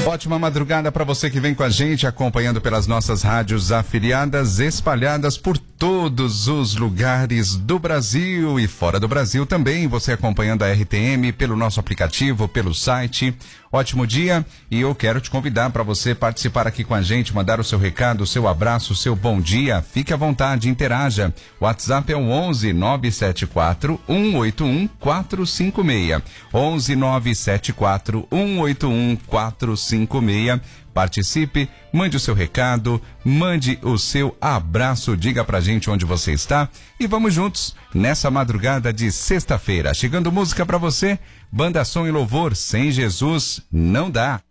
Ótima madrugada para você que vem com a gente, acompanhando pelas nossas rádios afiliadas, espalhadas por todos os lugares do Brasil e fora do Brasil também. Você acompanhando a RTM pelo nosso aplicativo, pelo site. Ótimo dia, e eu quero te convidar para você participar aqui com a gente, mandar o seu recado, o seu abraço, o seu bom dia. Fique à vontade, interaja. O WhatsApp é o 11 974 181 456. 11 974 181 456. Participe, mande o seu recado, mande o seu abraço, diga pra gente onde você está e vamos juntos nessa madrugada de sexta-feira. Chegando música pra você, Banda Som e Louvor, Sem Jesus Não Dá.